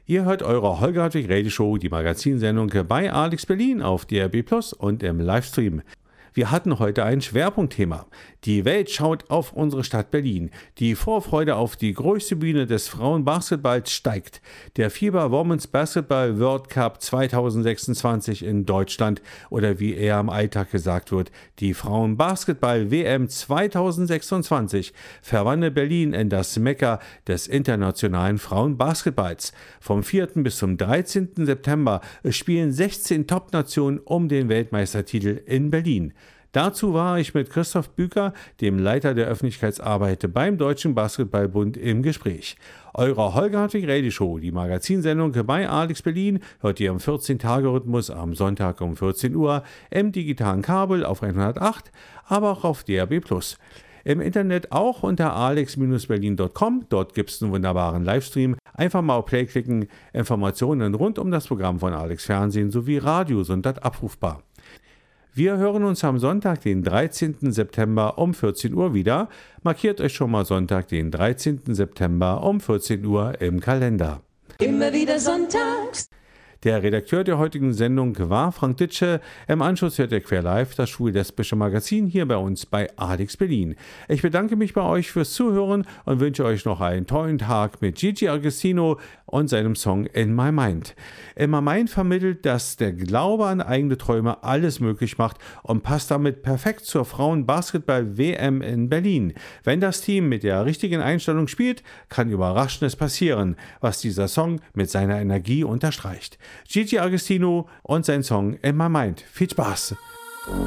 Ihr hört eure Holger Hartwig Radio Show, die Magazinsendung bei Alex Berlin auf DRB Plus und im Livestream. Wir hatten heute ein Schwerpunktthema. Die Welt schaut auf unsere Stadt Berlin. Die Vorfreude auf die größte Bühne des Frauenbasketballs steigt. Der FIBA Women's Basketball World Cup 2026 in Deutschland oder wie eher im Alltag gesagt wird, die Frauenbasketball WM 2026 verwandelt Berlin in das Mekka des internationalen Frauenbasketballs. Vom 4. bis zum 13. September spielen 16 Top-Nationen um den Weltmeistertitel in Berlin. Dazu war ich mit Christoph Büker, dem Leiter der Öffentlichkeitsarbeit beim Deutschen Basketballbund, im Gespräch. Eure Holger Hartwig Radio Show, die Magazinsendung bei Alex Berlin, hört ihr im 14-Tage-Rhythmus am Sonntag um 14 Uhr im digitalen Kabel auf 108, aber auch auf DRB+. Im Internet auch unter alex-berlin.com. Dort gibt es einen wunderbaren Livestream. Einfach mal auf Play klicken. Informationen rund um das Programm von Alex Fernsehen sowie Radio sind dort abrufbar. Wir hören uns am Sonntag, den 13. September um 14 Uhr wieder. Markiert euch schon mal Sonntag, den 13. September um 14 Uhr im Kalender. Immer wieder sonntags. Der Redakteur der heutigen Sendung war Frank Ditsche. Im Anschluss hört ihr Quer Live, das schwul-lesbische Magazin, hier bei uns bei Alex Berlin. Ich bedanke mich bei euch fürs Zuhören und wünsche euch noch einen tollen Tag mit Gigi Agostino und seinem Song In My Mind. In My Mind vermittelt, dass der Glaube an eigene Träume alles möglich macht und passt damit perfekt zur Frauen-Basketball-WM in Berlin. Wenn das Team mit der richtigen Einstellung spielt, kann Überraschendes passieren, was dieser Song mit seiner Energie unterstreicht. Gigi Agostino und sein Song In My Mind. Viel Spaß!